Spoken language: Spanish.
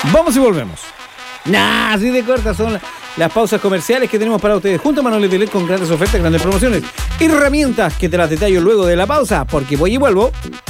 Vamos y volvemos. Nah, así de cortas son las pausas comerciales que tenemos para ustedes. Junto a Manuel Telet con grandes ofertas, grandes promociones, herramientas que te las detallo luego de la pausa, porque voy y vuelvo.